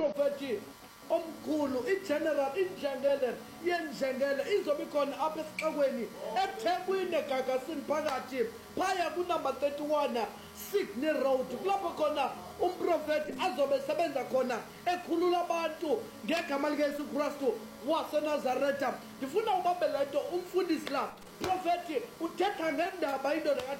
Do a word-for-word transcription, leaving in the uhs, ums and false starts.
umprofethi omkhulu igeneral injengele yenjengele izobe khona apha esixekweni eThekwini eGagasini phakathi phaya kunumber thirty-one Sydney Road kulapho khona umprofethi azobe sebenza khona ekhulula abantu ngegama likaYesu Kristu waseNazaretha. Ndifuna ubambe le nto umfundisi la profethi uthetha ngendaba indoda